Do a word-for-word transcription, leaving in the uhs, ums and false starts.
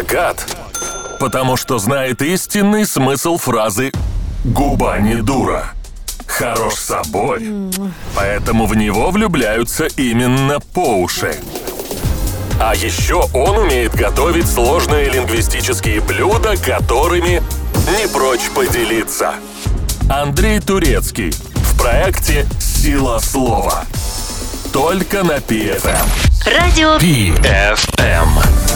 богат, потому что знает истинный смысл фразы «губа не дура». Хорош собой, поэтому в него влюбляются именно по уши. А еще он умеет готовить сложные лингвистические блюда, которыми не прочь поделиться. Андрей Турецкий в проекте «Сила слова». Только на пи эф эм. Радио пи эф эм.